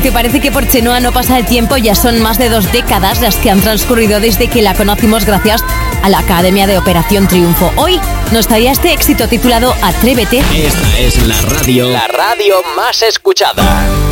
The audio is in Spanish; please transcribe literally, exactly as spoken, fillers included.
aunque parece que por Chenoa no pasa el tiempo, ya son más de dos décadas las que han transcurrido desde que la conocimos gracias a la Academia de Operación Triunfo. Hoy nos traía este éxito titulado Atrévete. Esta es la radio, la radio más escuchada.